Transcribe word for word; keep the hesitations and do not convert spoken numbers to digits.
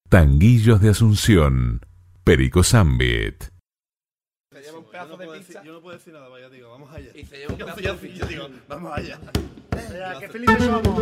Tanguillos de Asunción, Perico Zambit. Se lleva un pedazo de pizza. Yo no puedo decir nada, vaya, digo, vamos allá. Y se lleva un pedazo Yo de pizza. digo, vamos allá. Ya, qué felices somos.